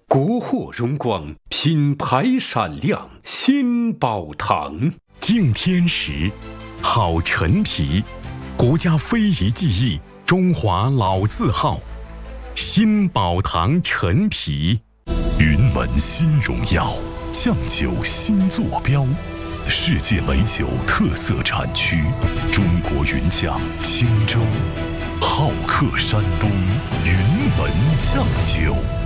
国货荣光，品牌闪亮，新宝堂。 敬天时，好陈皮，国家非遗技艺，中华老字号。新宝堂陈皮，云门新荣耀，酱酒新坐标，世界美酒特色产区，中国云酱青州，好客山东，云门酱酒。